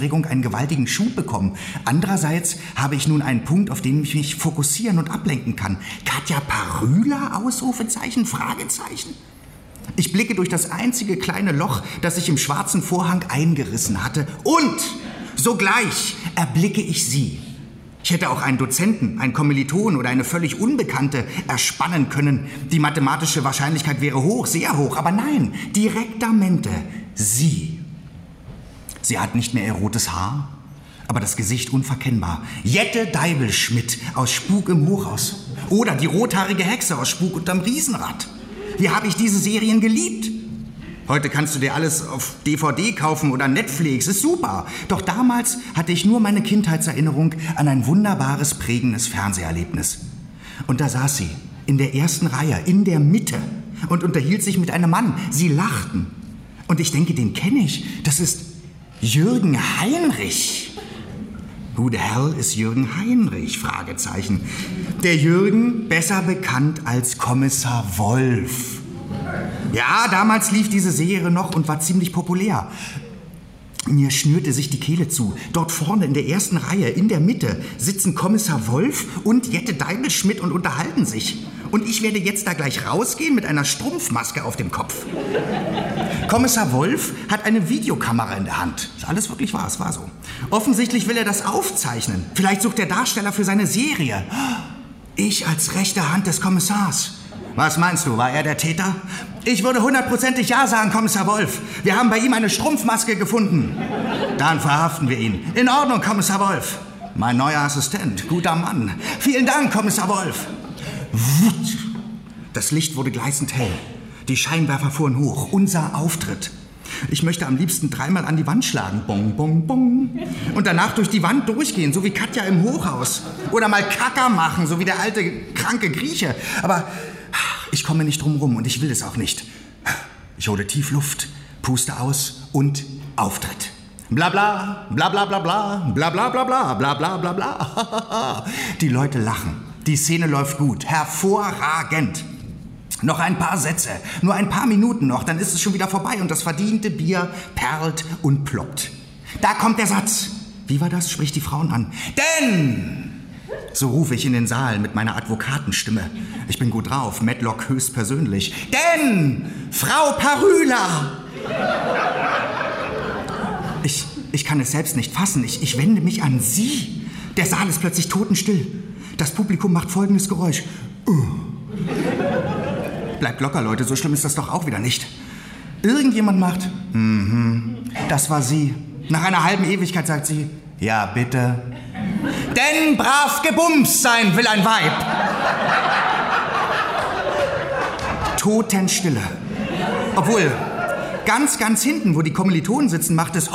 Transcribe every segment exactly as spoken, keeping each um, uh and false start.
Aufregung einen gewaltigen Schub bekommen. Andererseits habe ich nun einen Punkt, auf den ich mich fokussieren und ablenken kann. Katja Parüla? Ausrufezeichen? Fragezeichen? Ich blicke durch das einzige kleine Loch, das sich im schwarzen Vorhang eingerissen hatte. Und sogleich erblicke ich sie. Ich hätte auch einen Dozenten, einen Kommiliton oder eine völlig Unbekannte erspannen können. Die mathematische Wahrscheinlichkeit wäre hoch, sehr hoch. Aber nein, direktamente sie. Sie hat nicht mehr ihr rotes Haar, aber das Gesicht unverkennbar. Jette Deibelschmidt aus Spuk im Hochhaus. Oder die rothaarige Hexe aus Spuk unterm Riesenrad. Wie habe ich diese Serien geliebt? Heute kannst du dir alles auf D V D kaufen oder Netflix, ist super. Doch damals hatte ich nur meine Kindheitserinnerung an ein wunderbares, prägendes Fernseherlebnis. Und da saß sie, in der ersten Reihe, in der Mitte und unterhielt sich mit einem Mann. Sie lachten. Und ich denke, den kenne ich. Das ist Jürgen Heinrich. Who the hell ist Jürgen Heinrich? Fragezeichen. Der Jürgen, besser bekannt als Kommissar Wolf. Ja, damals lief diese Serie noch und war ziemlich populär. Mir schnürte sich die Kehle zu. Dort vorne in der ersten Reihe, in der Mitte, sitzen Kommissar Wolf und Jette Deibelschmidt und unterhalten sich. Und ich werde jetzt da gleich rausgehen mit einer Strumpfmaske auf dem Kopf. Kommissar Wolf hat eine Videokamera in der Hand. Ist alles wirklich wahr, es war so. Offensichtlich will er das aufzeichnen. Vielleicht sucht der Darsteller für seine Serie. Ich als rechte Hand des Kommissars. Was meinst du, war er der Täter? Ich würde hundertprozentig ja sagen, Kommissar Wolf. Wir haben bei ihm eine Strumpfmaske gefunden. Dann verhaften wir ihn. In Ordnung, Kommissar Wolf. Mein neuer Assistent, guter Mann. Vielen Dank, Kommissar Wolf. Wut. Das Licht wurde gleißend hell. Die Scheinwerfer fuhren hoch. Unser Auftritt. Ich möchte am liebsten dreimal an die Wand schlagen. Bong, bong, bong. Und danach durch die Wand durchgehen, so wie Katja im Hochhaus. Oder mal Kacker machen, so wie der alte, kranke Grieche. Aber ich komme nicht drum rum und ich will es auch nicht. Ich hole tief Luft, puste aus und Auftritt. Bla bla, bla bla bla bla, bla bla bla bla, bla bla bla bla. Die Leute lachen. Die Szene läuft gut. Hervorragend. Noch ein paar Sätze, nur ein paar Minuten noch, dann ist es schon wieder vorbei und das verdiente Bier perlt und ploppt. Da kommt der Satz. Wie war das? Spricht die Frauen an. Denn... So rufe ich in den Saal mit meiner Advokatenstimme. Ich bin gut drauf, Matlock höchstpersönlich. Denn Frau Parüla! Ich, ich kann es selbst nicht fassen. Ich, ich wende mich an Sie. Der Saal ist plötzlich totenstill. Das Publikum macht folgendes Geräusch. Uh. Bleibt locker, Leute, so schlimm ist das doch auch wieder nicht. Irgendjemand macht, mhm, das war sie. Nach einer halben Ewigkeit sagt sie, ja, bitte. Denn brav gebumst sein will ein Weib. Totenstille. Obwohl, ganz, ganz hinten, wo die Kommilitonen sitzen, macht es...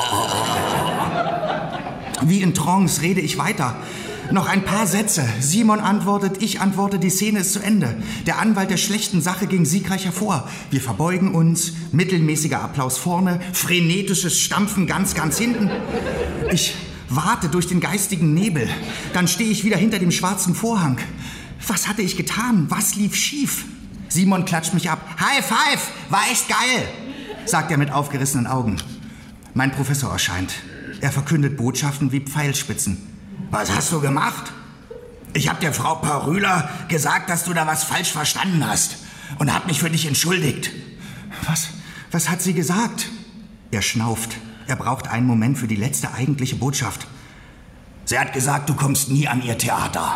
Wie in Trance rede ich weiter. Noch ein paar Sätze. Simon antwortet, ich antworte, die Szene ist zu Ende. Der Anwalt der schlechten Sache ging siegreich hervor. Wir verbeugen uns, mittelmäßiger Applaus vorne, frenetisches Stampfen ganz, ganz hinten. Ich warte durch den geistigen Nebel. Dann stehe ich wieder hinter dem schwarzen Vorhang. Was hatte ich getan? Was lief schief? Simon klatscht mich ab. High five, war echt geil, sagt er mit aufgerissenen Augen. Mein Professor erscheint. Er verkündet Botschaften wie Pfeilspitzen. Was hast du gemacht? Ich hab der Frau Parüla gesagt, dass du da was falsch verstanden hast und hab mich für dich entschuldigt. Was? Was hat sie gesagt? Er schnauft. Er braucht einen Moment für die letzte eigentliche Botschaft. Sie hat gesagt, du kommst nie an ihr Theater.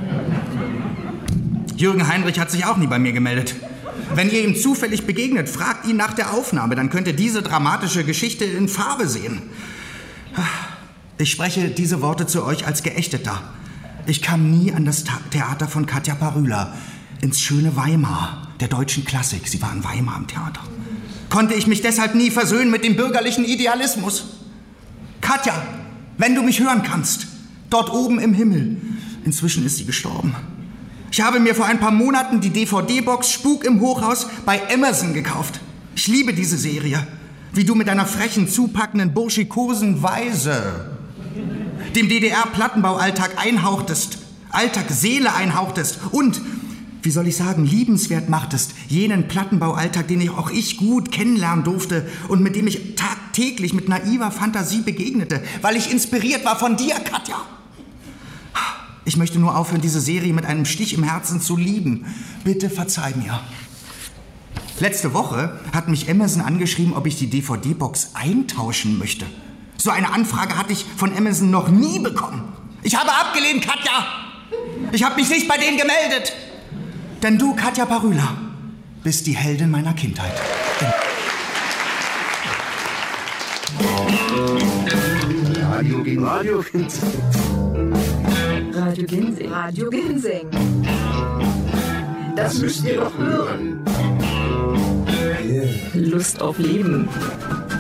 Jürgen Heinrich hat sich auch nie bei mir gemeldet. Wenn ihr ihm zufällig begegnet, fragt ihn nach der Aufnahme, dann könnt ihr diese dramatische Geschichte in Farbe sehen. Ich spreche diese Worte zu euch als Geächteter. Ich kam nie an das Theater von Katja Parüla, ins schöne Weimar, der deutschen Klassik. Sie war in Weimar im Theater. Konnte ich mich deshalb nie versöhnen mit dem bürgerlichen Idealismus. Katja, wenn du mich hören kannst, dort oben im Himmel. Inzwischen ist sie gestorben. Ich habe mir vor ein paar Monaten die D V D-Box Spuk im Hochhaus bei Amazon gekauft. Ich liebe diese Serie. Wie du mit deiner frechen, zupackenden, burschikosen Weise dem D D R-Plattenbaualltag einhauchtest, Alltag Seele einhauchtest und wie soll ich sagen, liebenswert machtest. Jenen Plattenbaualltag, den ich auch ich gut kennenlernen durfte und mit dem ich tagtäglich mit naiver Fantasie begegnete, weil ich inspiriert war von dir, Katja. Ich möchte nur aufhören, diese Serie mit einem Stich im Herzen zu lieben. Bitte verzeih mir. Letzte Woche hat mich Amazon angeschrieben, ob ich die D V D-Box eintauschen möchte. So eine Anfrage hatte ich von Amazon noch nie bekommen. Ich habe abgelehnt, Katja. Ich habe mich nicht bei denen gemeldet. Denn du, Katja Parüla, bist die Heldin meiner Kindheit. Radio Ginseng. Radio Ginseng. Radio Ginseng. Radio Ginseng. Das müsst ihr doch hören. Lust auf Leben.